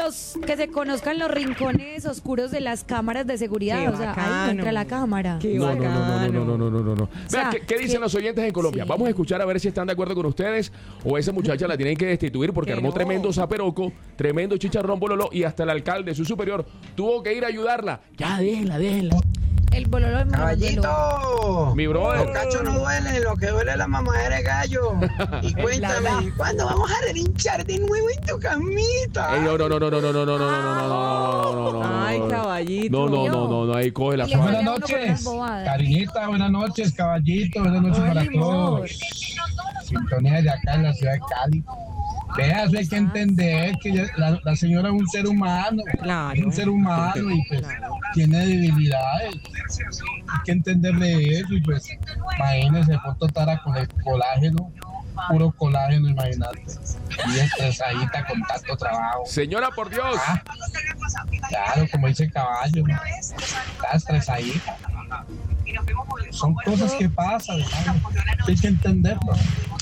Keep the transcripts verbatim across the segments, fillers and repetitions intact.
Los, que se conozcan los rincones oscuros de las cámaras de seguridad. Qué o sea, bacano. ahí entra la cámara. Qué No, no, no, no, no, no, no, no, no, no. O Vean, sea, ¿qué, qué dicen que- los oyentes en Colombia? sí. Vamos a escuchar a ver si están de acuerdo con ustedes o esa muchacha la tienen que destituir porque Que armó no. tremendo zaperoco, tremendo chicharrón bololo y hasta el alcalde, su superior, tuvo que ir a ayudarla. Ya, déjenla, déjenla. El bololo de Morondelo. Caballito, Mi brother. los cachos no duelen, lo que duele es la mamadera de gallo. Y cuéntame, ¿cuándo vamos a relinchar de nuevo en tu camita? Ey, no, no, no, no, no, no, no, no, no, no, no, no, no, no, no. Ay, caballito. No, no, no, no, no, ahí coge la Y le fama. sale Buenas a uno con unas noches, bobadas. cariñita, buenas noches, caballito, buenas noches para todos. Sintonía de acá en la ciudad de Cali. Vea, eso hay que entender que ella- la, la señora es un ser humano, Claro. es un ser humano y pues tiene debilidades. Hay que entenderle eso y pues imagínese, foto estará con el colágeno, puro colágeno, imagínate. Y estresadita con tanto trabajo. Señora, por Dios. Ah, claro, como dice el caballo, ¿no? Está estresadita. Son cosas que pasan, ¿no? Hay que entenderlo.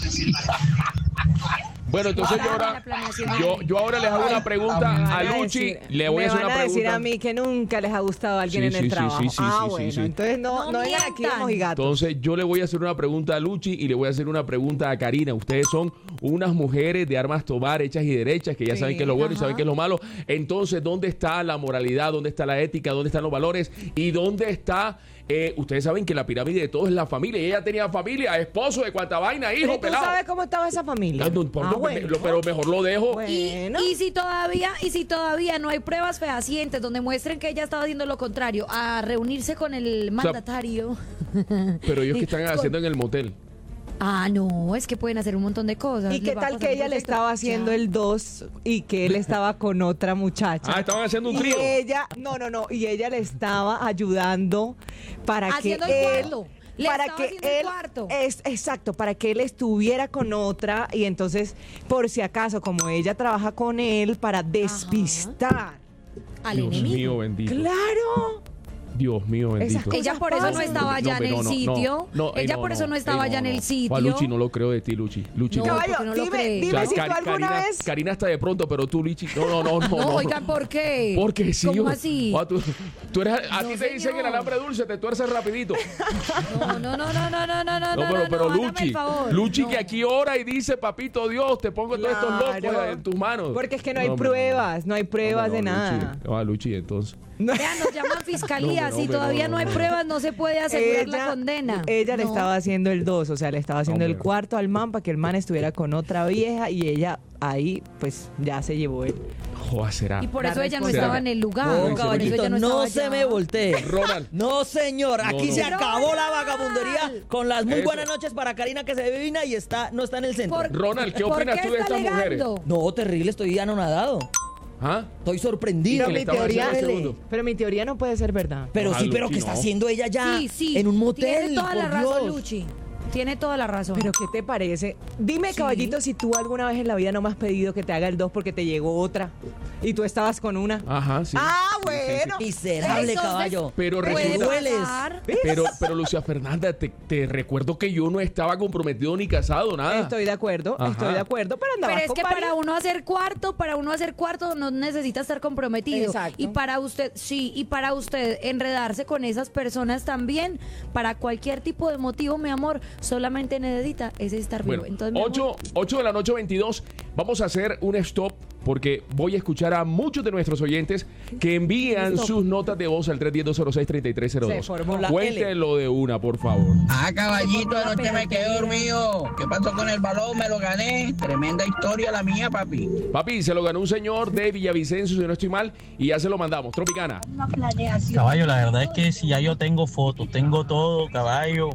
Bueno, entonces yo ahora, yo, yo ahora les hago una pregunta Me a van a Luchi. decir- Le voy a me hacer van una a decir pregunta. a mí que nunca les ha gustado a alguien Sí, en sí, el sí, trabajo. sí, sí, ah, sí, bueno, sí. entonces no, No no vengan aquí de mientan. mojigatos. Entonces yo le voy a hacer una pregunta a Luchi y le voy a hacer una pregunta a Karina. Ustedes son unas mujeres de armas tomar, hechas y derechas, que ya Sí, saben qué es lo bueno y ajá. saben qué es lo malo. Entonces, ¿dónde está la moralidad? ¿Dónde está la ética? ¿Dónde están los valores? ¿Y dónde está? Eh, ustedes saben que la pirámide de todo es la familia. Y ella tenía familia, esposo, de cuánta vaina, hijo, Pero tú pelado. sabes cómo estaba esa familia. Ah, no, por- Ah, no, bueno. lo- pero mejor lo dejo. Bueno. Y, y si todavía y si todavía no hay pruebas fehacientes donde muestren que ella estaba haciendo lo contrario a reunirse con el mandatario. Pero ellos que están Con- haciendo en el motel. Ah, no, es que pueden hacer un montón de cosas. ¿Y Les qué va a tal pasar que un ella le proyecto. estaba haciendo Ya. el dos y que él estaba con otra muchacha? Ah, estaban haciendo un Y trío. ella, no, no, no, y ella le estaba ayudando para Haciendo que el él, cuarto. Le para estaba que haciendo el él, cuarto. es exacto, para que él estuviera con otra y entonces, por si acaso, como ella trabaja con él, para despistar. Al Dios enemigo. mío, bendito. Claro. Dios mío, Esas bendito. cosas Ella por eso no pasan. estaba allá en hombre, el no, no, sitio. no, no, ey, Ella no, por eso no ey, estaba allá en el Juan sitio. Luchi, no lo creo de ti, Luchi. Luchi, No, no. Caballo, porque no lo dime, cree. dime si tú Cari- alguna Karina, vez... Karina está de pronto, pero tú, Luchi. No, no, no, no. No, no. oigan, ¿por qué? Porque sí. ¿Cómo yo- así? Ah, tú, tú eres, a No, ti te dicen señor. que el alambre dulce te tuerces rapidito. No, no, no, no, no, no, no, no, No, pero, pero hágame el Luchi, favor. Luchi No. que aquí ora y dice, papito Dios, te pongo todos estos locos Claro. en tus manos. Porque es que no hay hombre, pruebas, no hay pruebas hombre, de no, nada. Luchi. Ah, Luchi, entonces. Vean, nos llaman fiscalía. No, si hombre, no, todavía no, no, hay no. pruebas, no se puede asegurar la condena. Ella le No. estaba haciendo el dos, o sea, le estaba haciendo el Hombre. cuarto al man para que el man estuviera con otra vieja y ella ahí, pues, ya se llevó él. Joder, será. Y por La eso ella no responsabilidad. estaba en el lugar. No, Por No, eso caballito, ella no, estaba se allá. me voltee. Ronald. No, señor, aquí no. se acabó la vagabundería Ronald. con las muy Eso. buenas noches para Karina que se divina y está, no está en el centro. Por- Ronald, ¿qué ¿por opinas qué tú de está estas mujeres? alegando? No, terrible, estoy anonadado. ¿Ah? Estoy sorprendido. que le mi estaban teoría, haciendo el segundo. pero mi teoría no puede ser verdad. Pero Ah, sí, pero Luchi, ¿qué está no. haciendo ella ya Sí, sí. en un motel? Tiene toda la por razón, Dios. Luchi. Tiene toda la razón. Pero ¿qué te parece? Dime, Sí. caballito, si tú alguna vez en la vida no me has pedido que te haga el dos porque te llegó otra y tú estabas con una. Ajá, sí. Ah, Sí, sí, sí. bueno. Miserable Entonces, caballo. Pero puede resulta- pasar. Pero, pero Lucia Fernanda, te, te recuerdo que yo no estaba comprometido ni casado, nada. Estoy de acuerdo, Ajá. estoy de acuerdo, pero andabas Pero es con que varias. para uno hacer cuarto, para uno hacer cuarto no necesita estar comprometido. Exacto. Y para usted, sí, y para usted enredarse con esas personas también, para cualquier tipo de motivo, mi amor, solamente necesita es estar vivo. Bueno, Entonces, mi amor, ocho, ocho de la noche, veintidós. Vamos a hacer un stop porque voy a escuchar a muchos de nuestros oyentes que envían Stop. sus notas de voz al tres uno cero, cero seis, tres tres cero Se dos. formó la Cuéntenlo de una, por favor. Ah, caballito, anoche me quedé dormido. ¿Qué pasó con el balón? Me lo gané. Tremenda historia la mía, papi. Papi, se lo ganó un señor de Villavicencio, si no estoy mal, y ya se lo mandamos. Tropicana. Caballo, la verdad es que si ya yo tengo fotos, tengo todo, caballo,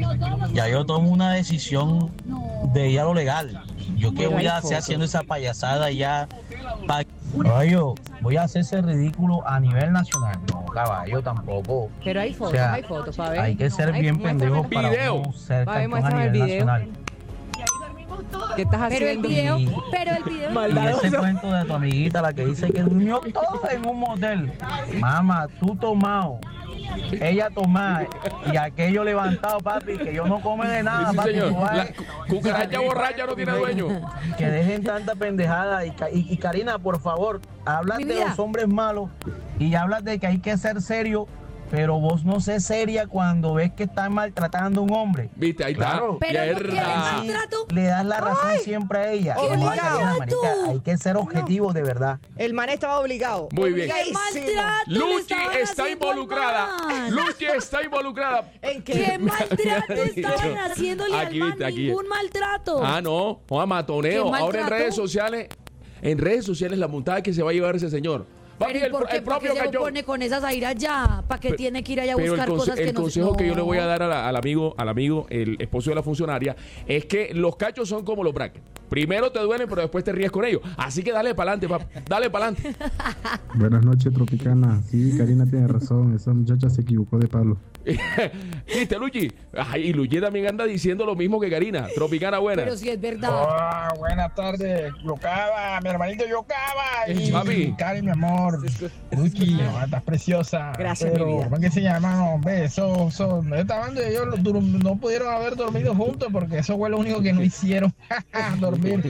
ya yo tomo una decisión de ir a lo legal. Yo que Pero voy hay a hacer fotos. haciendo esa payasada ya. pa- Caballo, voy a hacer ese ridículo a nivel nacional. No, caballo, tampoco. Pero hay fotos, O sea, hay fotos, para ver. Hay que ser Ay, bien muéstrame pendejo el para video. uno ser Va, a ver, campeón a muéstrame el nivel video. nacional. ¿Qué estás pero el haciendo? video, Y- pero el video. Y Maldadoso. ese cuento de tu amiguita, la que dice que durmió todo en un motel. Mamá, tú tomado, ella tomada y aquello levantado, papi, que yo no come de nada, Sí, papi. señor. tú vas- La cu- cucaracha borracha no tiene dueño. Que dejen tanta pendejada. Y, Ca- y- y Karina, por favor, hablas Mi de vida. los hombres malos y hablas de que hay que ser serio, pero vos no sé seria cuando ves que están maltratando a un hombre. Viste, ahí Claro. está. Pero no Mierda. quiere maltrato. Le das la razón siempre a ella. ¡Qué No, obligado! Karina, marica, hay que ser objetivo de verdad. El man estaba obligado. Muy bien. ¡Qué Obligadísimo. maltrato le Luchi estaban está haciendo al involucrada. man! Luchi está involucrada. ¿En ¡Qué qué? maltrato estaban haciéndole Aquí, al man! viste, aquí. Ningún maltrato. Ah, no. Juan Matoneo. ¿Qué Ahora en maltrato? redes sociales, en redes sociales la montada que se va a llevar ese señor. Papi, Pero ¿y el, por qué, el por qué propio se lo cachón. pone con esas airas ya? ¿Para qué Pe- tiene que ir allá a Pero el, buscar conse- cosas que el no consejo que yo le voy a No. dar a la- al amigo, al amigo, el esposo de la funcionaria, es que los cachos son como los brackets. Primero te duelen, pero después te ríes con ellos. Así que dale para adelante, papá. Dale para adelante. Buenas noches, Tropicana. Sí, Karina tiene razón. Esa muchacha se equivocó de palo. ¿Viste, Luchi? Ay, y Luchi también anda diciendo lo mismo que Karina. Tropicana buena. Pero si es verdad. Ah, buenas tardes, Yocaba, mi hermanito Yocaba. Y Papi. Cari, mi amor. Luchi, estás preciosa. Gracias, Pero, mi vida. ¿cómo es que se llama? Hombre, eso, eso, estaban de ellos los dur- no pudieron haber dormido juntos porque eso fue lo único que no hicieron, dormir.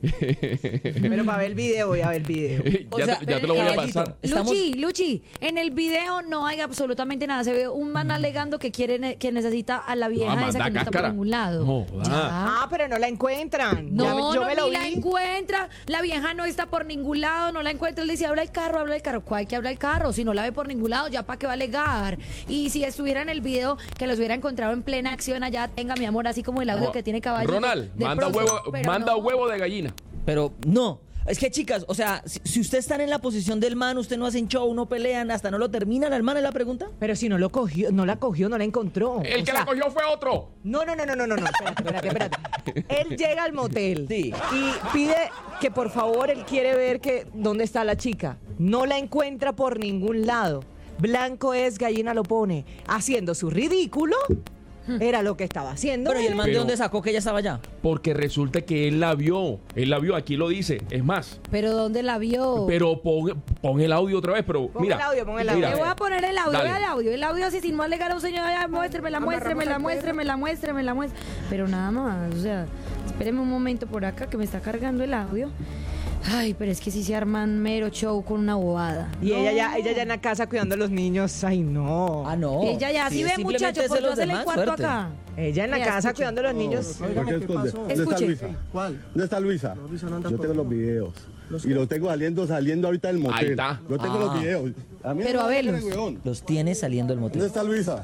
Pero para ver el video, voy a ver el video. O ya, sea, te, ya te lo voy a caballito, pasar. estamos- Luchi, Luchi, en el video no hay absolutamente nada. Se ve un man alegando que quiere ne- que necesita a la vieja Ah, esa manda que no está por cáscara. ningún lado. No, Ya. Ah, pero no la encuentran. No, Ya- yo no, me lo ni la vi. encuentra. La vieja no está por ningún lado, no la encuentra. Él le dice, habla el carro, habla el carro. ¿Cuál que habla el carro? Si no la ve por ningún lado, ya para qué va a alegar. Y si estuviera en el video, que los hubiera encontrado en plena acción allá, tenga mi amor, así como el audio que tiene caballo. Ronald, de manda, pronto, huevo, pero manda no. huevo de gallina. Pero no. Es que, chicas, o sea, si, si ustedes están en la posición del man, ustedes no hacen show, no pelean, hasta no lo terminan, al man es la pregunta. Pero si no lo cogió, no la cogió, no la encontró. El O que sea, la cogió fue otro. No, no, no, no, no, no, no. Espérate, espérate, espérate. Él llega al motel Sí. y pide que por favor él quiere ver que dónde está la chica. No la encuentra por ningún lado. Blanco es, gallina lo pone. Haciendo su ridículo. Era lo que estaba haciendo. Bueno, ¿y el man de Pero- dónde sacó que ella estaba allá? Porque resulta que él la vio. Él la vio, aquí lo dice. Es más. Pero ¿dónde la vio? Pero pon, pon el audio otra vez, pero Pon mira. el audio, pon el mira. audio. Le voy a poner el audio, Dale. vea el audio, el audio así sin más alegar a un señor, ya, muéstremela, muéstremela, muéstremela, muéstremela, muéstremela. Pero nada más, o sea, espéreme un momento por acá que me está cargando el audio. Ay, pero es que si se arman mero show con una bobada. Y ella ya, ella ya en la casa cuidando a los niños. Ay, no. Ah, no. Ella ya, Sí, si ve simplemente muchachos, es por yo celos de hacerle el man, cuarto suerte. acá. Ella en la Vea, casa escuche. cuidando a los niños. ¿Por qué esconde? ¿Dónde Escuche. está Luisa? ¿Cuál? ¿Dónde está Luisa? Luisa no anda Yo por- tengo los videos. Y los tengo saliendo, saliendo ahorita del motel. Ahí está. Yo tengo Ah. los videos. A mí Pero no a me verlos. creen, weón. Los tiene saliendo del motel. ¿Dónde está Luisa?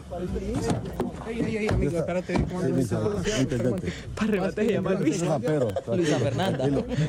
Ey, ey, ey, amigo, espérate. ¿cómo Ahí, andas? Luisa, vente, Para remate se llama Luis. San Pedro. Luisa Fernanda.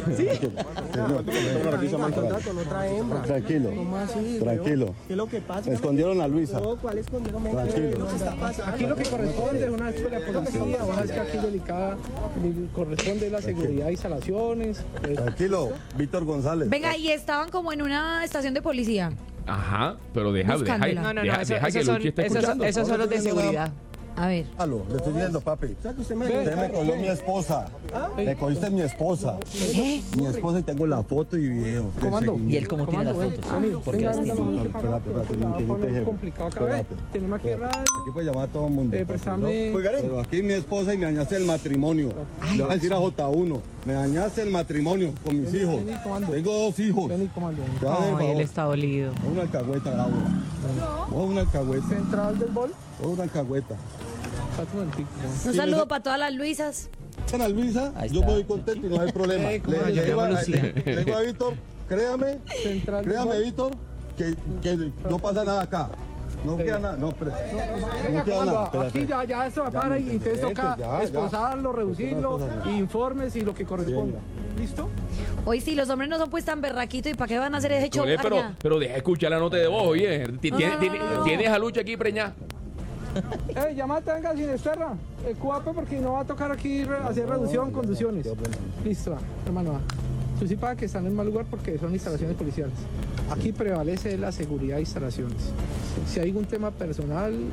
Con otra hembra. Tranquilo. ¿Cómo así, Tranquilo. weón? ¿Qué es lo que pasa? Me escondieron a Luisa. No, ¿cuál escondieron? Tranquilo. Aquí lo que corresponde es una escuela de policía, vos sabes que aquí delicada corresponde la seguridad, instalaciones. pues, Tranquilo. Víctor González. Venga, y estaban como en una estación de policía. Ajá, pero deja, deja, Buscándola. No, no, no. deja, eso- deja que esos son, Luchi esté esos son- escuchando. esos son los de seguridad. A ver. Aló, le estoy diciendo, papi. usted me Usted me cogió mi esposa. Me cogiste mi esposa. Mi esposa y tengo la foto y video. Comando. ¿Y él cómo tiene las fotos? ¿Por qué las tiene? Espérate, espérate, no, que no te Es jefe. complicado acá, ve. Espérate. Tenemos aquí radio. Aquí puede llamar a todo el mundo. Eh, papi, préstame- ¿no? Pero aquí mi esposa y me dañaste el matrimonio. Le voy a decir a J uno. Me dañaste el matrimonio con mis hijos. vení, comando. Tengo dos hijos. Vení, comando. Te voy a dar el Ay, él favor. está dolido. Una alcahueta, Laura. Vos una alcahueta. Central del bol. Vos una alcahueta. Espérate un momentico. Un saludo para todas las Luisas. Ana Luisa, Ahí yo está. me voy contento y no hay problema. Eh, ¿cómo Le, se le digo a, llama Lucía? le- le digo a Víctor, créame, Central del créame bol. Víctor, que, que no pasa nada acá. No queda nada, no, pero, no queda nada. Comando, aquí espérate. ya, ya esto va para y entonces Vete, toca ya, ya. esposarlo, reducirlo, informes y lo que corresponda. ¿Listo? Hoy sí, los hombres no son pues tan berraquitos y para qué van a hacer ese show Chole, pero, allá. pero deja escuchar la nota de voz, oye. Ti- No, tiene- no, tiene- no, no. Tienes a Lucha aquí preñada. Eh, llamate, venga, sin esterra. El cuape porque no va a tocar aquí re- hacer reducción, conducciones. Listo, va, hermano, va. Tú sí para que están en mal lugar porque son instalaciones policiales. Aquí prevalece la seguridad de instalaciones. Si hay algún tema personal,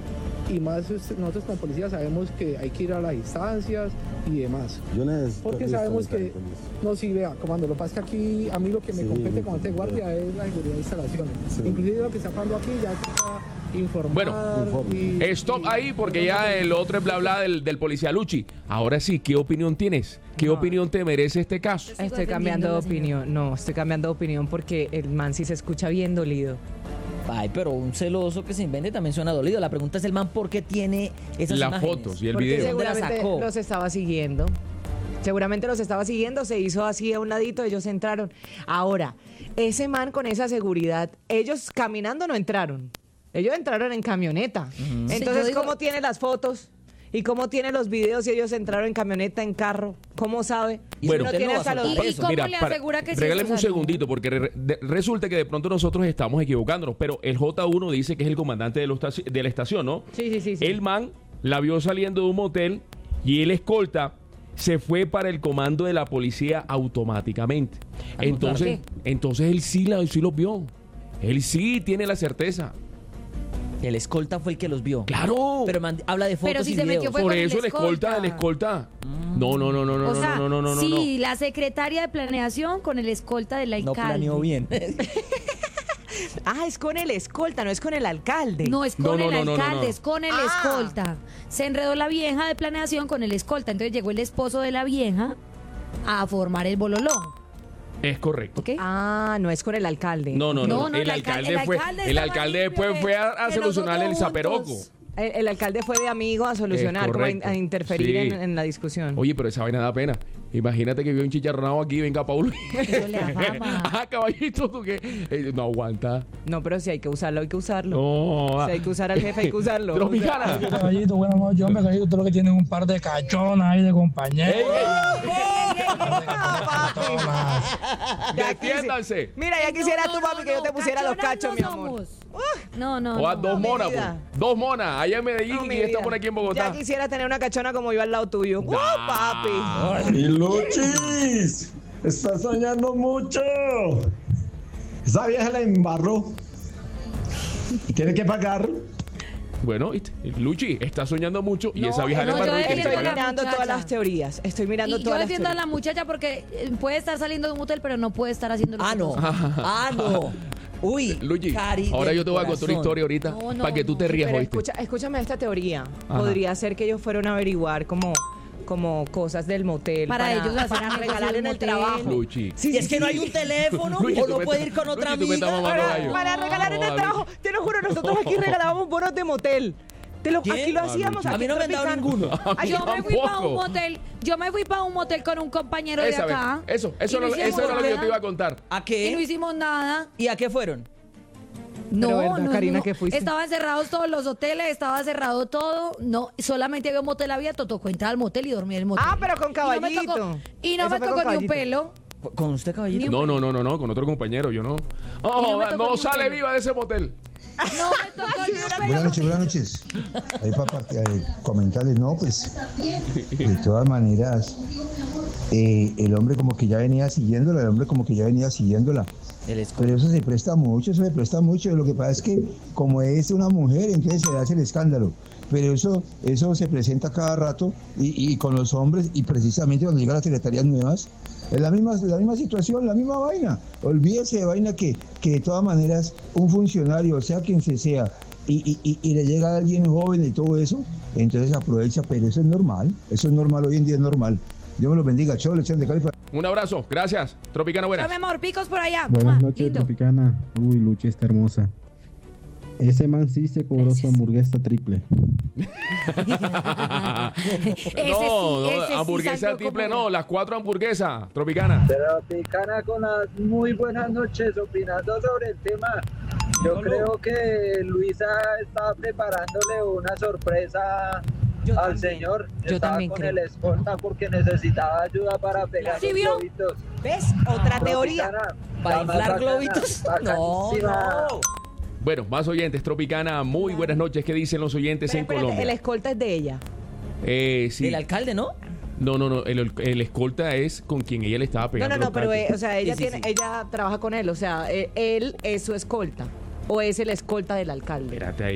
y más usted- nosotros como policía sabemos que hay que ir a las instancias y demás. Yo necesito Porque listo, sabemos que, listo, listo. no, sí, vea, comando, lo que pasa es que aquí a mí lo que me Sí, compete como listo, de guardia es la seguridad de instalaciones. Sí. Inclusive lo que está pasando aquí ya toca informar. Bueno, y- Stop y- ahí porque ya el otro es bla bla del, del policía Luchi. Ahora sí, ¿qué opinión tienes? ¿Qué No. opinión te merece este caso? Estoy Estoy cambiando de defendiendo a la opinión. No, estoy cambiando de opinión porque el man sí se escucha bien dolido. Ay, pero un celoso que se invente también suena dolido. La pregunta es el man por qué tiene esas Las imágenes. fotos y el Porque video. ¿Dónde la seguramente sacó? los estaba siguiendo. Seguramente los estaba siguiendo, se hizo así a un ladito, ellos entraron. Ahora, ese man con esa seguridad, ellos caminando no entraron. Ellos entraron en camioneta. Sí, yo Entonces, digo- ¿cómo tiene las fotos? ¿Y cómo tiene los videos si ellos entraron en camioneta, en carro? ¿Cómo sabe? Y Bueno. uno usted tiene no va a hasta los soltar ¿Y eso. cómo Mira, le para- asegura que sí? regáleme O un sea, segundito, porque re- de- resulta que de pronto nosotros estamos equivocándonos, pero el J uno dice que es el comandante de, los estaci- de la estación, ¿no? Sí, sí, sí. sí. El man la vio saliendo de un motel y el escolta se fue para el comando de la policía automáticamente. Entonces, entonces él sí, la, sí los vio. Él sí tiene la certeza. El escolta fue el que los vio. ¡Claro! Pero man- habla de fotos Pero si y se videos. metió fue Por con el eso el escolta, el escolta. escolta. No, no, no, no, no, o sea, no, no, no, no, sí, la secretaria de planeación con el escolta del No alcalde. planeó bien. Ah, es con el escolta, no es con el alcalde. No, es con No, no, el no, no, no, alcalde, no. es con el Ah. escolta. Se enredó la vieja de planeación con el escolta. Entonces llegó el esposo de la vieja a formar el bololón. Es correcto. ¿Ok? Ah, no es con el alcalde. No, no, no. No, no, el, el alcalde alcalde- el fue, alcalde el estaba alcalde limpio después de- fue a, a de solucionar el nosotros zaperoco. juntos. El, el alcalde fue de amigo a solucionar, Es como a, correcto. a interferir Sí. en, en la discusión. Oye, pero esa vaina da pena. Imagínate que vio un chicharronado aquí, venga Paulo. Eso le afama. Ah, caballito, tú que eh, no aguanta. No, pero si hay que usarlo, hay que usarlo. No. Si hay que usar al jefe, hay que usarlo. Tropicana. Caballito, buenas noches, hombre, caballito, usted lo que tiene es un par de cachonas ahí de compañeros. Ey, ey, Ah, papi. Ya quisi- Defiéndanse. Mira, ya quisiera No, tu no, papi que no, yo te pusiera los cachonas cachos, no mi amor. somos. No, no. O a no. dos mi monas, vida. pues. Dos monas. Allá en Medellín No, mi y esta vida. por aquí en Ya Bogotá. quisiera tener una cachona como yo al lado tuyo. ¡Uh, papi! ¡Y Luchis! ¡Estás soñando mucho! Esa vieja la embarró. Y tiene que pagar. Bueno, ¿viste? Luchi está soñando mucho y No, esa vieja le no, yo embarró y tiene que defiendo Estoy la pagar. mirando muchacha. todas las teorías. Estoy mirando Y yo todas las defiendo a teorías. la muchacha porque eh, puede estar saliendo de un hotel, pero no puede estar haciendo lo Ah, que no. nosotros. Ah, no. Uy, Luchi, Cari ahora del yo te voy a contar una corazón. historia ahorita No, no, para que tú no. te rías, Pero ¿oíste? escucha, escúchame esta teoría. Ajá. Podría ser que ellos fueron a averiguar como, como cosas del motel. Para ellos hacer para amigos regalar de en un el motel. trabajo. Luchi. Sí, Y es que no hay sí. un teléfono Luchi, o tú no me puede estás- ir con otra Luchi, tú me estás amiga. mamando Para, gallo. para regalar en No, el Luchi. trabajo. Te lo juro, nosotros aquí regalábamos bonos de motel. Te lo, ¿Qué? aquí lo Ah, hacíamos. Luchi. A aquí mí no me han dado Tropicana. ninguno. A mí Yo me fui para un tampoco. motel. Yo me fui para un motel con un compañero de Esa vez. acá. Eso, eso, y no- no eso hicimos era lo que yo nada. te iba a contar. ¿A Y no qué? hicimos nada. ¿Y a qué fueron? No, ¿verdad, no, Karina, no. que fuiste? Estaban cerrados todos los hoteles, estaba cerrado todo. No, solamente había un motel abierto. Tocó entrar al motel y dormir en el motel. Ah, pero con Y no me caballito. tocó, y no Eso me fue tocó con ni un caballito. pelo. ¿Con usted, caballito? No, no, no, no, no, con otro compañero, yo no. Oh, me tocó no ni un sale pelo. viva de ese motel. No me tocó ni un Buenas pelo. noches, buenas noches. Ahí para eh, comentarles, no, pues, de todas maneras, eh, el hombre como que ya venía siguiéndola, el hombre como que ya venía siguiéndola. El Pero eso se presta mucho, eso se presta mucho. Lo que pasa es que como es una mujer, entonces se hace el escándalo. Pero eso, eso se presenta cada rato y, y con los hombres, y precisamente cuando llegan las secretarías nuevas, es la misma, la misma situación, la misma vaina. Olvídese de vaina que, que de todas maneras un funcionario, sea quien se sea, y, y, y, y le llega a alguien joven y todo eso, entonces aprovecha, pero eso es normal, eso es normal, hoy en día es normal. Dios me los bendiga, chao, le echan de Cali para... Un abrazo, gracias. Tropicana, Chao, buenas. mi amor, picos por allá. Buenas Mua, noches, lindo. Tropicana. Uy, Luchi está hermosa. Ese man sí se cobró su hamburguesa triple. Ese no, sí, no, ese sí hamburguesa salió triple como- no, las cuatro hamburguesas, Tropicana. Tropicana con las muy buenas noches opinando sobre el tema. Yo creo que Luisa está preparándole una sorpresa Yo al también. señor. Yo Estaba también con creo. el escolta porque necesitaba ayuda para pegar ¿Sí los vio? globitos. ¿Ves? Otra teoría. Tropicana, ¿Para la más inflar bacana, globitos? No, bacanísima. no. Bueno, más oyentes, Tropicana, muy buenas noches. ¿Qué dicen los oyentes Pero en espérate, Colombia? el escolta es de ella. Eh, sí. El alcalde, ¿no? No, no, no, el, el escolta es con quien ella le estaba No, pegando. no, no, los pero cachos. eh, o sea, ella Sí, sí, tiene, sí. ella trabaja con él, o sea, eh, él es su escolta o es el escolta del alcalde. Espérate ahí.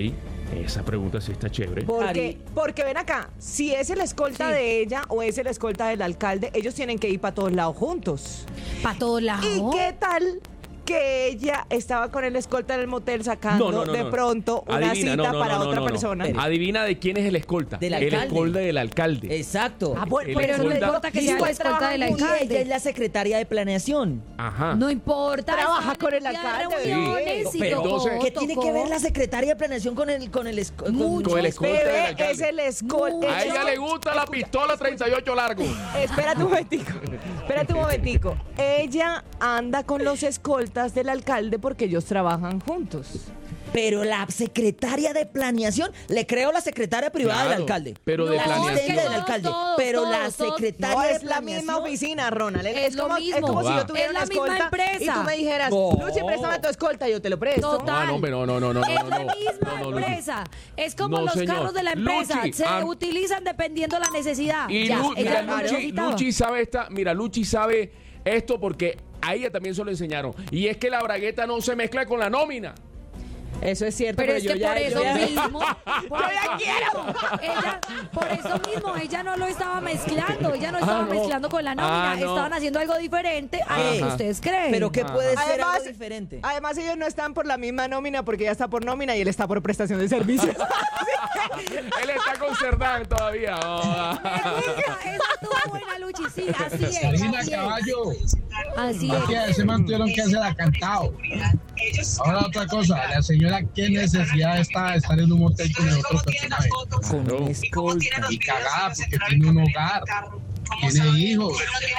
Esa pregunta sí está chévere. Porque, porque ven acá, si es el escolta Sí. de ella o es el escolta del alcalde, ellos tienen que ir para todos lados juntos. Para todos lados. ¿Y qué tal que ella estaba con el escolta en el motel sacando No, no, no, de no. pronto una Adivina, cita no, no, para no, no, otra no, no. persona? Adivina de quién es el escolta. Del el alcalde. escolta del alcalde. Exacto. Ah, bueno, El pero no escolta- importa que sea Igual el escolta del trabajan Y ella alcalde. es la secretaria de planeación. Ajá. No importa. Trabaja estaban con el en día de alcalde, reuniones sí. y Pero tocó, entonces- ¿Qué tiene que tocó. ver la secretaria de planeación con el con el esc- con- Mucho. Con el escolta del Bebé alcalde. es el escolta. A ella le gusta la pistola treinta y ocho largo. Espérate un momentico, espérate un momentico. Ella anda con los escoltas del alcalde porque ellos trabajan juntos. Pero la secretaria de planeación, le creo la secretaria privada Claro, del alcalde. pero de la planeación. asistente del Todos, alcalde. todos, pero la todos, todos. secretaria No de es la planeación. misma oficina, Ronald. Es, Es lo como, mismo. es como si Va. yo tuviera Es la una misma escolta empresa. y tú me dijeras, No. Luchi, préstame tu escolta, yo te lo presto. Total. Ah, no, hombre, no, no, no, no, Es no, la no. misma No, no, Luchi. empresa. Es como No, los señor. carros de la empresa. Luchi, se ah. utilizan dependiendo la necesidad. Y Ya, Lu- ella mira, no Luchi, necesitaba. Luchi sabe esta, mira, Luchi sabe esto porque a ella también se lo enseñaron. Y es que la bragueta no se mezcla con la nómina. Eso es cierto, Pero pero, es yo que ya, por yo eso ya- mismo, por Yo eso ya quiero. mismo, ella, por eso mismo, ella no lo estaba mezclando, ella no estaba Ah, no. mezclando con la nómina, Ah, no. estaban haciendo algo diferente a lo que Ajá. ustedes creen. Pero ¿qué puede ser Además- algo diferente? Además, ellos no están por la misma nómina porque ella está por nómina y él está por prestación de servicios. Él está con Cerdán todavía. Oh. Esa estuvo buena, Luchi, sí, así es. Karina así es. Caballo. Así Aquí a es. ese man tuvieron que hacer la cantado. Ahora otra cosa, la señora, ¿qué necesidad está de estar en un motel con el otro personaje? Con un escolta. Y cagada porque tiene un hogar, tiene hijos.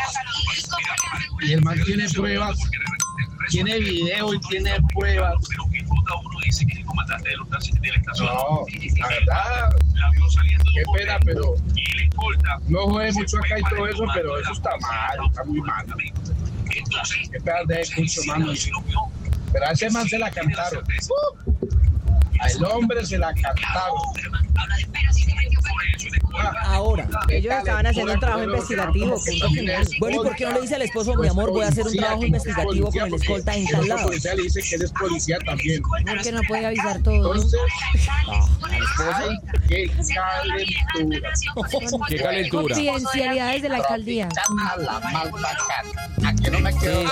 Y el man tiene pruebas, tiene video y tiene pruebas. No, la verdad, qué pena, pero no jode mucho acá y todo eso, pero eso está mal, está muy mal. Qué pena de curso, mano. Pero a ese man se la cantaron. Al hombre se la cantaron. Ahora. Ellos estaban haciendo un trabajo investigativo. punto final. Bueno, ¿y por qué no le dice al esposo, mi amor, voy a hacer un trabajo investigativo con el escolta en tal El lado? policía le dice que él es policía también. Porque no puede avisar todo. Entonces, ay, qué calentura. Qué calentura. Confidencialidades de la alcaldía. A la malta cara. ¿A que no me quedo?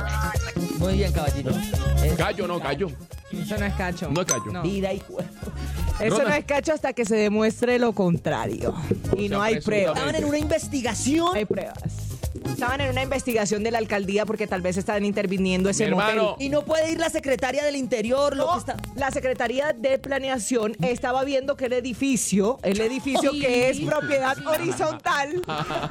Muy bien, caballito. Eh, Callo, no, callo. Eso no es cacho. No es callo. No. Vida y cuerpo. Eso Ronald. no es cacho hasta que se demuestre lo contrario. Y sea, no hay presuntamente. pruebas. Estaban en una investigación. Hay pruebas. Estaban en una investigación de la alcaldía porque tal vez estaban interviniendo ese Mi hermano. motel. Y no puede ir la secretaria del interior, lo No, que está. la Secretaría de Planeación estaba viendo que el edificio, el edificio que es propiedad horizontal,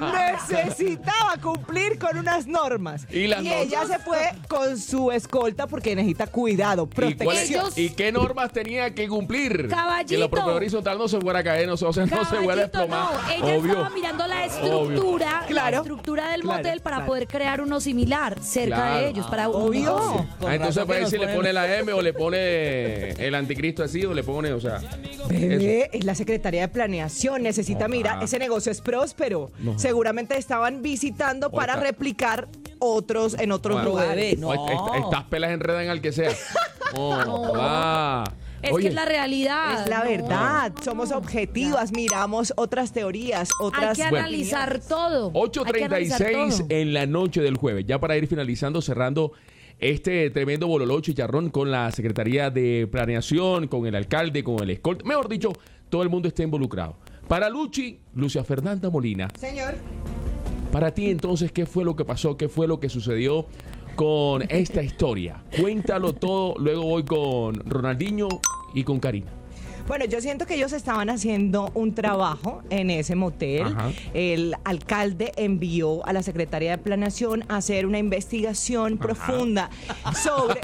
necesitaba cumplir con unas normas. Y las ella normas. se fue con su escolta porque necesita cuidado, ¿Y, cuál es- protección. Ellos- ¿Y qué normas tenía que cumplir? Caballito. Que la propiedad horizontal no se fuera a caer, no se, o sea, no se fuera a Caballito, desplomar. no, ella Obvio. estaba mirando la estructura, Claro. la estructura del Claro, motel para claro. poder crear uno similar cerca Claro. de ellos, para un Obvio. negocio. Con Ah, entonces razón para que ver nos si le ponen- pone la M o le pone el anticristo así o le pone, o sea. Bebé, es la Secretaría de Planeación, necesita, No, mira, ah. ese negocio es próspero. No. Seguramente estaban visitando para Oiga. replicar otros en otros Bueno, lugares. bebé, no. Est- Estas pelas enredan al que sea. No, va. Es Oye, que es la realidad. Es la no. verdad, somos objetivas, miramos otras teorías, Hay otras... que Bueno. analizar todo. ocho Hay que treinta y analizar seis todo. en la noche del jueves. Ya para ir finalizando, cerrando este tremendo bololó chicharrón con la Secretaría de Planeación, con el alcalde, con el escolta. Mejor dicho, todo el mundo está involucrado. Para Luchi, Lucia Fernanda Molina. Señor. Para ti, entonces, ¿qué fue lo que pasó? ¿Qué fue lo que sucedió con esta historia? Cuéntalo todo. Luego voy con Ronaldinho y con Karina. Bueno, yo siento que ellos estaban haciendo un trabajo en ese motel. Ajá. El alcalde envió a la Secretaría de Planeación a hacer una investigación profunda sobre...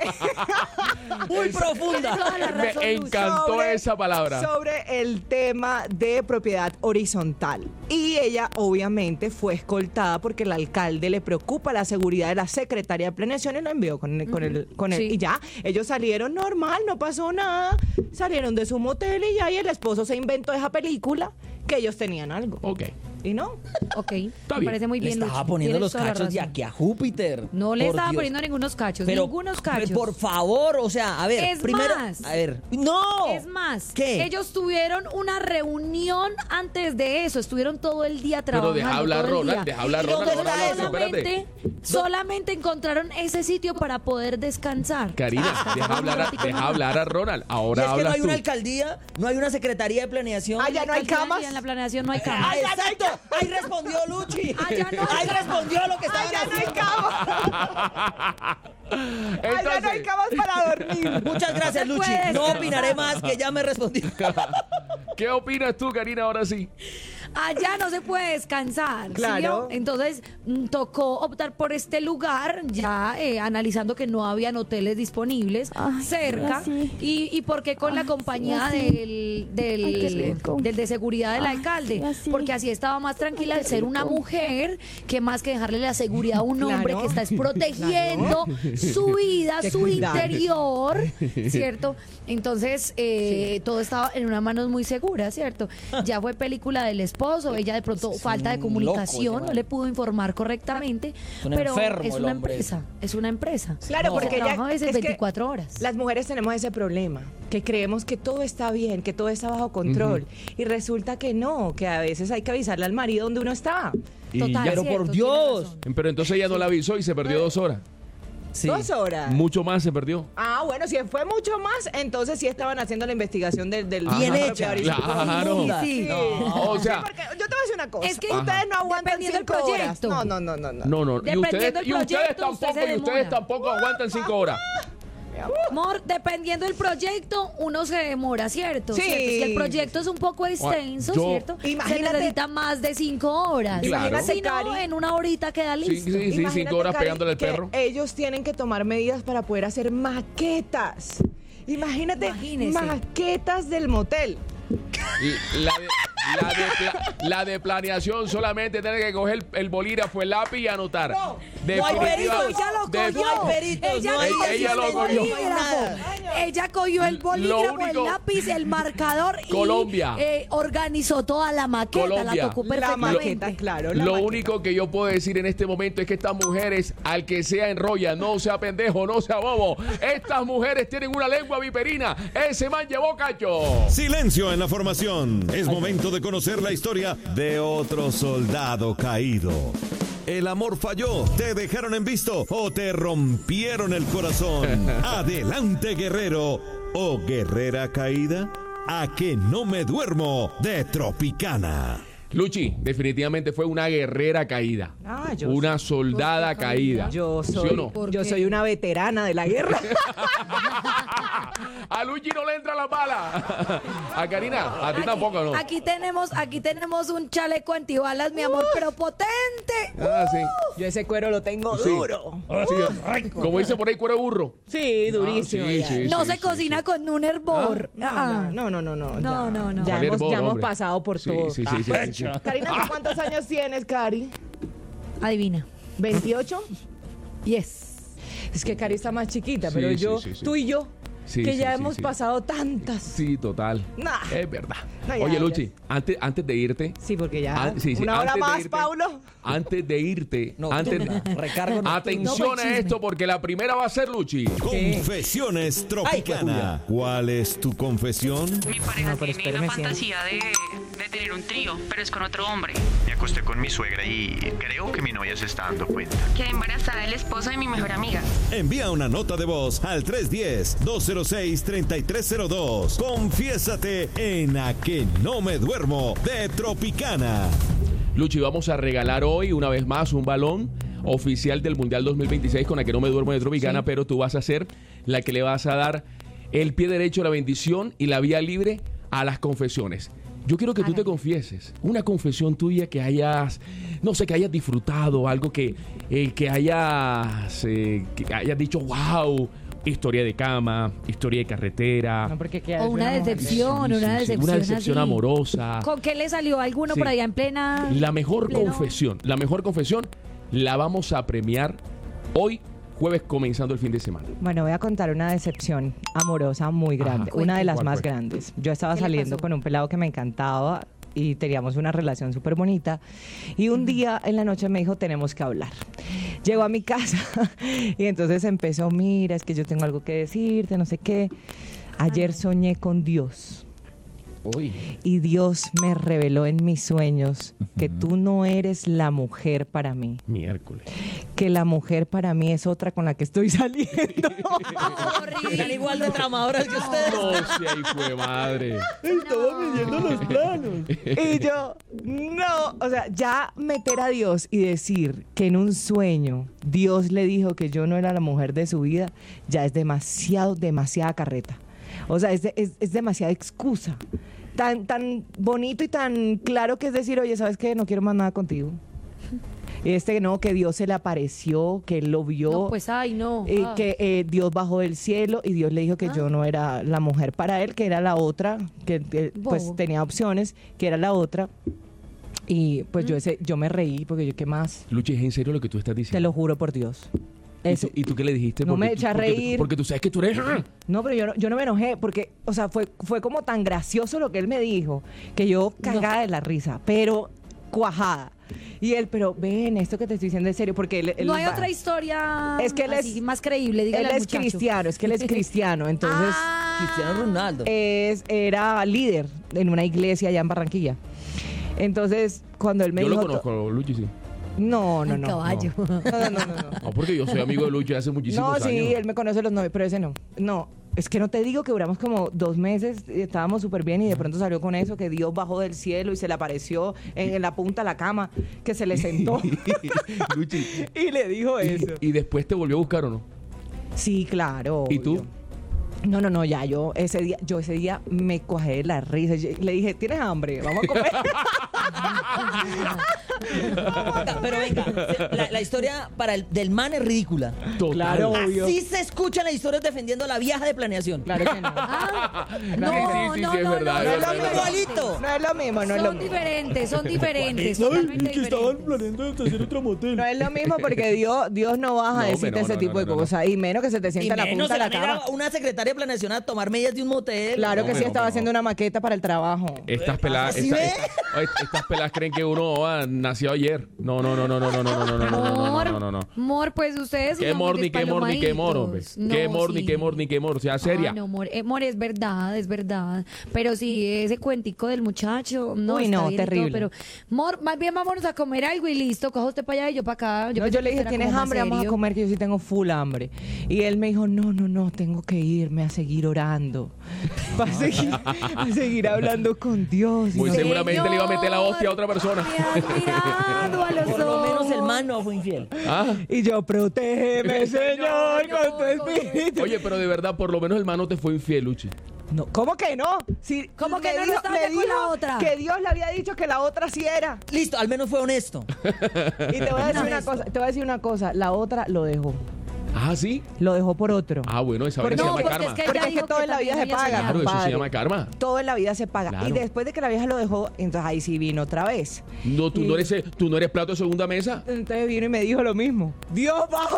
Muy Tienes profunda. toda la razón, Me Lucy. encantó sobre- esa palabra. Sobre el tema de propiedad horizontal. Y ella obviamente fue escoltada porque el alcalde le preocupa la seguridad de la Secretaría de Planeación y lo envió con, el- con el, con él. Sí. Y ya, ellos salieron normal, no pasó nada. Salieron de su motel y ya, y el esposo se inventó esa película que ellos tenían algo. Ok. ¿Y no? Ok, Está me bien. parece muy Le bien, estaba Luchi. poniendo Tienes los toda la cachos de razón. aquí a Júpiter. No le Por estaba Dios. poniendo ningunos cachos, Pero, ningunos cachos. Por favor, o sea, a ver, Es primero, más. a ver, no. Es más, ¿Qué? ellos tuvieron una reunión antes de eso, estuvieron todo el día Pero trabajando. deja hablar, todo el Ronald, día. deja hablar, Y Ronald, entonces Ronald, no, solamente, espérate. solamente encontraron ese sitio para poder descansar. Karina, deja hablar, a, deja hablar a Ronald. Y Ahora es que no hablas hay tú. una alcaldía, no hay una secretaría de planeación. Ah, ya no hay Al final del camas. día En la planeación no hay camas. Ah, exacto. Ahí respondió Luchi. Ah, ya no hay Ahí cama. respondió lo que estaban Ay, ya no hay haciendo. camas. Ay, ya no hay Entonces, camas para dormir. Muchas gracias, No se Luchi. puede No descansar. opinaré más, que ya me respondió. ¿qué opinas tú, Karina, ahora sí? Allá no se puede descansar. ¿sí Claro. vio? Entonces mm, tocó optar por este lugar, ya eh, analizando que no habían hoteles disponibles cerca. Y, y por qué con la compañía del, del, del de seguridad del alcalde. Porque así estaba más tranquila al ser una mujer, que más que dejarle la seguridad a un hombre Claro. que está es protegiendo su vida, Que su cuidar. interior, ¿cierto? Entonces, eh, todo estaba en unas manos muy seguras, ¿cierto? Ya fue película del esposo, ella de pronto Es falta de un comunicación, loco ese no man. le pudo informar correctamente, un pero enfermo es el una hombre. empresa, es una empresa. Claro, No. porque Se ella, trabaja a veces es que veinticuatro horas. las mujeres tenemos ese problema, que creemos que todo está bien, que todo está bajo control. Y resulta que no, que a veces hay que avisarle al marido donde uno está. Y Total, ya- Pero cierto, por tiene Dios. razón. pero entonces ella no la avisó y se perdió dos horas. Sí. Dos horas. Mucho más se perdió. Ah, bueno, si fue mucho más, entonces sí estaban haciendo la investigación del... del Bien del hecha. apropiador. Claro. Sí, sí. O sea, Porque yo te voy a decir una cosa. Es que- ustedes Ajá. no aguantan Dependiendo del cinco horas. proyecto. No, no, no, no, no. no, no. Y Dependiendo ustedes, del y ustedes proyecto, usted tampoco, se y ustedes demora. tampoco aguantan cinco horas. Amor, dependiendo del proyecto, uno se demora, ¿cierto? Sí. ¿Cierto? Es que el proyecto es un poco extenso, yo- ¿cierto? Imagínate- se necesita más de cinco horas. Claro. Si no, Cari. en una horita queda Sí, listo. sí, sí, Imagínate, cinco horas Cari, pegándole al que perro. ellos tienen que tomar medidas para poder hacer maquetas. Imagínate, Imagínese. maquetas del motel. Y La de, la, de pla- la de planeación solamente tiene que coger el bolígrafo, el lápiz y anotar. No, Definitiva- no hay peritos, ella lo de- cogió. No hay peritos, ella, no hay- cogió ella el lo cogió. bolígrafo. No hay nada. Ella cogió el Lo bolígrafo, único- el lápiz, el marcador y Colombia. eh, organizó toda la maqueta. Colombia. La tocó La perfectamente. maqueta, claro. la Lo maqueta. único que yo puedo decir en este momento es que estas mujeres, al que sea enrolla, no sea pendejo, no sea bobo. Estas mujeres tienen una lengua viperina. Ese man llevó cacho. Silencio en la formación. Es momento de conocer la historia de otro soldado caído. El amor falló, te dejaron en visto o te rompieron el corazón. Adelante, guerrero o guerrera caída. A que no me duermo de Tropicana. Luchi, definitivamente fue una guerrera caída. Ah, yo Una soldada ¿Por qué caída. caída? Yo ¿Sí soy, o no? ¿Por yo qué? soy una veterana de la guerra. A Luchi no le entra la bala. A Karina, a ti tampoco, ¿no? Aquí tenemos, aquí tenemos un chaleco antibalas, mi amor, pero potente. Ah, sí. Yo ese cuero lo tengo Sí. duro. Sí. Como dice por ahí, cuero de burro. Sí, durísimo. Ah, sí, ya. sí, No sí, se sí, cocina sí. con un hervor. Ah. No, no, no, no. No, ya. no, no. Ya, ¿Cuál hemos, hervor, ya hemos hombre? pasado por Sí, todo. sí, sí, sí, sí, sí. Karina, ¿tú cuántos años tienes, Cari? Adivina. ¿veintiocho? Yes. Es que Cari está más chiquita, Sí, pero sí, yo, sí, sí. tú y yo, Sí, que sí, ya sí, hemos sí. pasado tantas. Sí, total. Nah. Es verdad. No, ya, Oye, ya. Luchi, antes, antes de irte. Sí, porque ya. an- sí, sí, Una hora antes de más, irte- Paulo. Antes de irte. No, antes, recargo nocturno. atención No, a chisme. esto, porque la primera va a ser Luchi. Confesiones Tropicana. ¿Cuál es tu confesión? Mi pareja No, pero tiene espéreme, la fantasía de, de tener un trío, pero es con otro hombre. Me acosté con mi suegra y creo que mi novia se está dando cuenta. Quedé embarazada del esposo de mi mejor amiga. Envía una nota de voz al tres uno cero, dos cero seis, tres tres cero dos. Confiésate en A que no me duermo de Tropicana. Luchi, vamos a regalar hoy una vez más un balón oficial del Mundial dos mil veintiséis con la que no me duermo de Tropicana, Sí. pero tú vas a ser la que le vas a dar el pie derecho a la bendición y la vía libre a las confesiones. Yo quiero que tú te Hágale. confieses, una confesión tuya que hayas, no sé, que hayas disfrutado, algo que, eh, que hayas, eh, que hayas dicho, wow, historia de cama, historia de carretera, No, porque qué O una decepción, Sí, sí, una sí, decepción. una decepción así. amorosa. ¿Con qué le salió alguno Sí. por allá en plena? La mejor pleno- confesión, la mejor confesión la vamos a premiar hoy, jueves, comenzando el fin de semana. Bueno, voy a contar una decepción amorosa muy grande, Ajá. una de las ¿Cuál más fue? grandes. Yo estaba ¿Qué le saliendo pasó? con un pelado que me encantaba, y teníamos una relación súper bonita. Y un día en la noche me dijo, tenemos que hablar. Llegó a mi casa y entonces empezó, mira, es que yo tengo algo que decirte, no sé qué. Ayer soñé con Dios. Uy. Y Dios me reveló en mis sueños que tú no eres la mujer para mí. Miércoles. Que la mujer para mí es otra con la que estoy saliendo. Están igual de tramadoras que ustedes. No, si ahí fue madre. Estaba leyendo los planos. Y yo, no, o sea, ya meter a Dios y decir que en un sueño Dios le dijo que yo no era la mujer de su vida, ya es demasiado, demasiada carreta. O sea, es, de, es, es demasiada excusa. Tan, tan bonito y tan claro que es decir, oye, ¿sabes qué? No quiero más nada contigo. Y este no, que Dios se le apareció, que él lo vio. No, pues, ay, no. Eh, Ah. que eh, Dios bajó del cielo y Dios le dijo que Ah. yo no era la mujer para él, que era la otra, que, que, pues Bobo. tenía opciones, que era la otra. Y pues Mm. yo ese, yo me reí porque yo, ¿qué más? Luchi, ¿es en serio lo que tú estás diciendo? Te lo juro por Dios. ¿Y Eso. tú, y tú qué le dijiste? No Porque me tú- eché a porque- reír. Porque tú sabes que tú eres... No, pero yo no, yo no me enojé porque, o sea, fue, fue como tan gracioso lo que él me dijo que yo cagada de la risa, pero cuajada. Y él, pero ven, esto que te estoy diciendo en serio, porque él... él No hay va- otra historia Es que él así, es- más creíble, dígale Él al es muchacho. cristiano, es que él es cristiano, entonces... Cristiano Ronaldo. Es, era líder en una iglesia allá en Barranquilla. Entonces, cuando él me Yo lo dijo... conozco, Luchi, sí. No, no, no. Caballo. No, no, no, no. no. No, porque yo soy amigo de Luchi hace muchísimos No, años. sí, él me conoce los novios, pero ese no. No, es que no te digo que duramos como dos meses, y estábamos súper bien y de pronto salió con eso, que Dios bajó del cielo y se le apareció en, en la punta de la cama, que se le sentó Luchi, y le dijo eso. ¿y después te volvió a buscar o no? Sí, claro. ¿Y tú? obvio. No, no, no, ya yo ese día, yo ese día me cuajé de la risa. Yo le dije, ¿tienes hambre? Vamos a comer. Pero venga, la, la historia para el, del man es ridícula. Total. Claro, obvio. Así se escuchan las historias defendiendo a la vieja de planeación. Claro que no. Ah, Sí, no, sí, sí, no, sí, es no, verdad, no, es No es verdad, lo es mismo. verdad. Igualito. No es lo mismo, no es lo son mismo. diferentes, son diferentes, totalmente diferentes. planeando hacer otro motel. No es lo mismo porque Dios, Dios no baja a No, decirte hombre, no, ese no, tipo no, de no, no. cosas. Y menos que se te Y sienta en la menos punta se de van la a ir a cama. una secretaria de planeación a tomar medidas de un motel. Claro No, que sí, hombre, estaba no, haciendo no. una maqueta para el trabajo. Estas peladas, ¿Sí esta- ve? esta- estas peladas creen que uno ah, nació ayer. No, no, no, no, no, no, no, no, no, no, no, no, no, no, no. Mor, pues ustedes Qué son muy mor, ni qué mor, ni qué mor, hombre. despalomaditos. Qué No, mor, ni sí. qué mor, ni qué mor. Sea seria. Ah, no, Mor, eh, Mor, es verdad, es verdad. Pero sí, ese cuentico del muchacho, no, Uy, está no, bien y todo, terrible. pero, Mor, más bien vámonos a comer algo y listo, coja usted para allá y yo para acá. Yo, pensé yo que le dije, era ¿tienes como más hambre? Vamos a serio. comer, que yo sí tengo full hambre. Y él me dijo, no, no, no, tengo que irme a seguir orando. Para seguir, a seguir hablando con Dios. Y Muy no- seguramente le iba a meter la hostia a otra persona. Me has mirado a los Por lo menos el ojos. man no fue infiel. Ah. Y yo, protégeme, Señor, con tu espíritu. Oye, pero de verdad, por lo menos el man no te fue infiel, Luchi. No, ¿cómo que no? Si, ¿Cómo que me no? No dijo- estaba me ya con dijo la otra. que Dios le había dicho que la otra sí era. Listo, al menos fue honesto. Y te voy a decir una cosa, te voy a decir una cosa, la otra lo dejó. Ah, ¿sí? Lo dejó por otro. Ah, bueno, esa Porque- vaina se No, llama porque karma. es que Porque ella es que dijo todo que en la vida también se había paga. Claro, eso se compadre. llama karma. Todo en la vida se paga. Claro. Y después de que la vieja lo dejó, entonces ahí sí vino otra vez. No, tú Y- no eres, tú no eres plato de segunda mesa. Entonces vino y me dijo lo mismo. Dios bajó.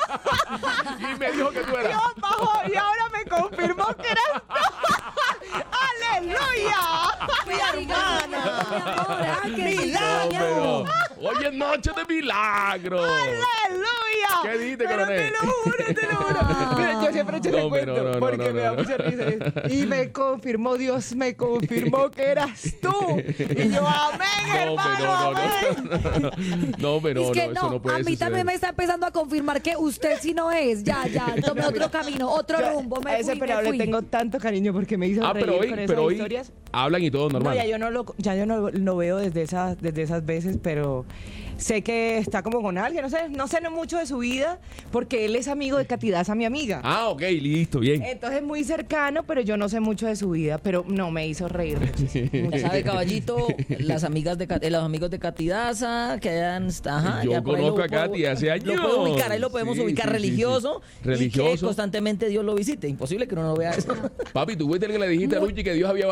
Y me dijo que tú eras. Dios bajó y ahora me confirmó que eras tú. ¡Aleluya! ¡Mi hermana! No, pero hoy es noche de milagro. ¡Aleluya! ¿Qué dijiste, Pero coronel? te lo juro, te lo juro. Mira, yo siempre he hecho No, ese hombre, cuento no, no, porque no, me da no. mucha risa. Y me confirmó, Dios me confirmó que eras tú. Y yo, amén, No, hermano, pero no, amén. no, no, pero Es que no, no, eso no puede a mí suceder. también me está empezando a confirmar que usted sí no es. Ya, ya, tomé otro camino, otro Yo rumbo, me a ese fui, me pelado le fui. tengo tanto cariño porque me hizo Ah, reír pero hoy, con esas pero hoy historias. hablan y todo No, normal. ya yo no lo, ya yo no lo, lo veo desde esas, desde esas veces, pero sé que está como con alguien, no sé, no sé mucho de su vida, porque él es amigo de Catidaza, mi amiga. Ah, ok, listo, bien. Entonces es muy cercano, pero yo no sé mucho de su vida, pero no, me hizo reír muchísimo. Ya sabe, caballito, las amigas de Ca- eh, los amigos de Catidaza que hayan, ajá, Yo ya por ahí conozco lo a puedo- Katy hace años. Lo puedo ubicar, ahí lo podemos Sí, ubicar sí, sí, religioso, sí. Religioso. y que constantemente Dios lo visite. Imposible que uno no vea eso. Papi, tú fuiste el que le dijiste a Luchi que Dios había bajado.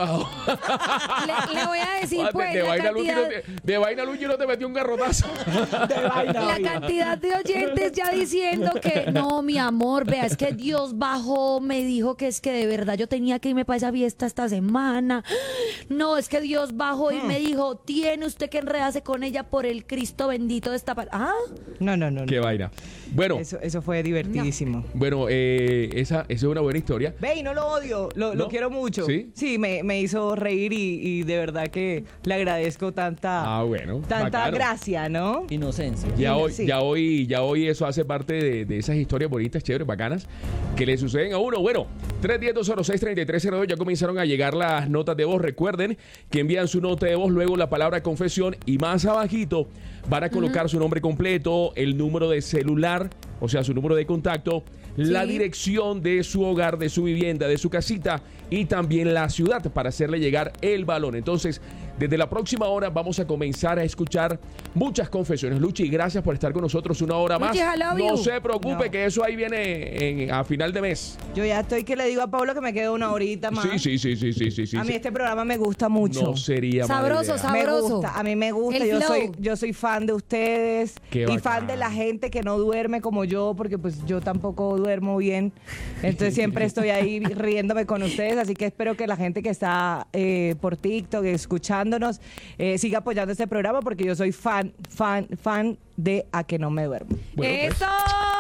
Le, le voy a decir, Ah, pues, de, de la vaina Luchi no cantidad, te, de vaina Luchi no te metió un garrotazo. la cantidad de oyentes ya diciendo que no, mi amor, vea, es que Dios bajó, me dijo que es que de verdad yo tenía que irme para esa fiesta esta semana. No, es que Dios bajó y me dijo, tiene usted que enredarse con ella por el Cristo bendito de esta... pa-". Ah, No, no, no. no. Qué vaina. Bueno, Eso, eso fue divertidísimo. bueno, eh, esa, esa es una buena historia. Ve, y no lo odio, lo, lo ¿No? quiero mucho. ¿Sí? Sí, me, me hizo reír y, y de verdad que le agradezco tanta, Ah, bueno. tanta bacano. gracia, ¿no? Inocencia. Ya hoy, Sí. ya hoy, ya hoy eso hace parte de, de esas historias bonitas, chéveres, bacanas, que le suceden a uno. Bueno, tres uno cero, dos cero seis, tres tres cero dos, ya comenzaron a llegar las notas de voz. Recuerden que envían su nota de voz, luego la palabra confesión y más abajito van a colocar su nombre completo, el número de celular, o sea, su número de contacto, la Sí. dirección de su hogar, de su vivienda, de su casita y también la ciudad para hacerle llegar el balón. Entonces, desde la próxima hora vamos a comenzar a escuchar muchas confesiones. Luchi, gracias por estar con nosotros una hora más. Luchi, I love No you. se preocupe No. que eso ahí viene en- a final de mes. Yo ya estoy que le digo a Pablo que me quedo una horita más. Sí, sí, sí, sí, sí, sí, sí. a mí sí. este programa me gusta mucho. No sería mala Sabroso, idea. sabroso. Me gusta, a mí me gusta, El yo flow. soy, yo soy fan de ustedes Qué y bacán. fan de la gente que no duerme como yo, porque pues yo tampoco duermo bien, entonces siempre estoy ahí riéndome con ustedes, así que espero que la gente que está eh, por TikTok escuchándonos eh, siga apoyando este programa, porque yo soy fan, fan, fan de A Que No Me Duermo. Bueno, pues. ¡Eso!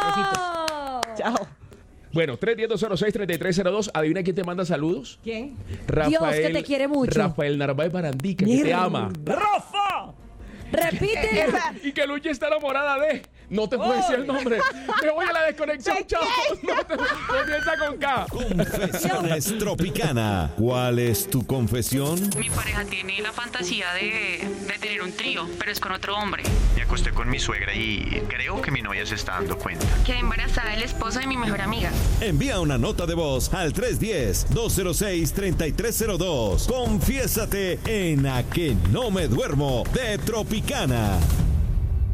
Chao. Bueno, tres uno cero, dos cero seis, tres tres cero dos. Adivina quién te manda saludos. ¿Quién? Rafael, que te quiere mucho. Rafael Narváez Barandica, que te Mierda. ama. ¡Rafa! Repite. Esa- Y que Luchi está enamorada de. No te puedo decir el nombre. Me voy a la desconexión, ¿De chao. No te- Comienza con K. Confesiones Tropicana. ¿Cuál es tu confesión? Mi pareja tiene la fantasía de, de tener un trío, pero es con otro hombre. Me acosté con mi suegra y creo que mi novia se está dando cuenta. Quedé embarazada del esposo de mi mejor amiga. Envía una nota de voz al tres uno cero, dos cero seis, tres tres cero dos. Confiésate en A Que No Me Duermo de Tropicana.